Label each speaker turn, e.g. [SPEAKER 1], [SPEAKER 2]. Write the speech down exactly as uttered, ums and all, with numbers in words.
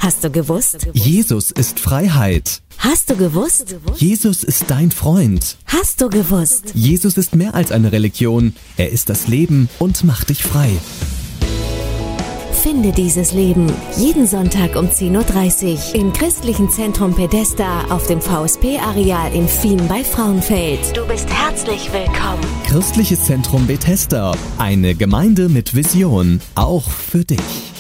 [SPEAKER 1] Hast du gewusst?
[SPEAKER 2] Jesus ist Freiheit.
[SPEAKER 1] Hast du gewusst?
[SPEAKER 2] Jesus ist dein Freund.
[SPEAKER 1] Hast du gewusst?
[SPEAKER 2] Jesus ist mehr als eine Religion. Er ist das Leben und macht dich frei.
[SPEAKER 1] Finde dieses Leben jeden Sonntag um zehn Uhr dreißig im Christlichen Zentrum Bethesda auf dem V S P-Areal in Fien bei Frauenfeld. Du bist herzlich willkommen.
[SPEAKER 2] Christliches Zentrum Bethesda. Eine Gemeinde mit Vision. Auch für dich.